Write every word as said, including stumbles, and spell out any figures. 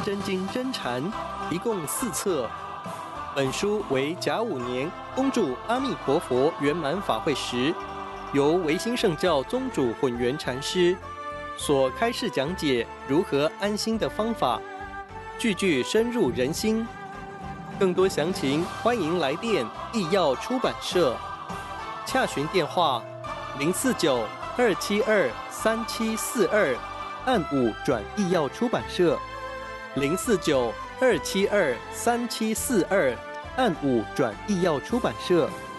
真经真禅》，一共四册。本书为甲午年恭祝阿弥陀佛圆满法会时，由维新圣教宗主混元禅师所开示讲解如何安心的方法，句句深入人心。更多详情，欢迎来电义耀出版社，洽询电话零四九二七二三七四二，按五转义耀出版社零四九二七二三七四二，按五转义耀出版社。